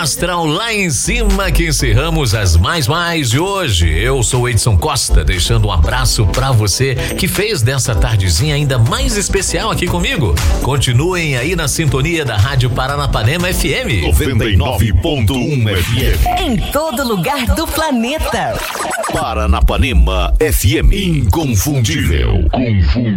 astral lá em cima que encerramos as mais de hoje. Eu sou Edson Costa, deixando um abraço pra você que fez dessa tardezinha ainda mais especial aqui comigo. Continuem aí na sintonia da Rádio Paranapanema FM 99.1 FM. Em todo lugar do planeta. Paranapanema FM. Inconfundível.